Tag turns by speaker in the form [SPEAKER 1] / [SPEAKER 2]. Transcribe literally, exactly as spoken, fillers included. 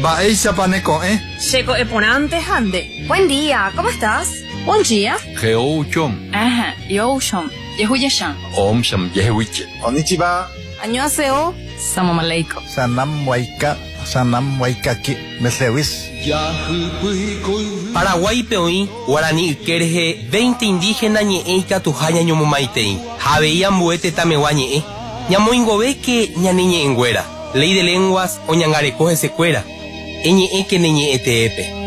[SPEAKER 1] Baeisa paneco, ¿eh?
[SPEAKER 2] Checo eponante hande.
[SPEAKER 3] Buen día, ¿cómo estás?
[SPEAKER 2] Buen día.
[SPEAKER 1] Geo chom.
[SPEAKER 2] Ajá, yo shom. Yehuye-shan.
[SPEAKER 1] Om sham yehuiche.
[SPEAKER 4] Konnichiwa.
[SPEAKER 2] Annyeonghaseyo. Salam aleikum.
[SPEAKER 4] Sanam waika. Sanam waikaki. Meslewis.
[SPEAKER 5] Paraguay peoí, Guarani Ikerje, veinte indígenas ñe'eika tujaña ñomomaitei. Javeía mbuete tameguá ñe'ẽ. Ñamoingove que ñaneñe'ẽnguéra. Ley de lenguas o ñangarekoje secuera. Eñe'ẽ que neñe'ẽteépe.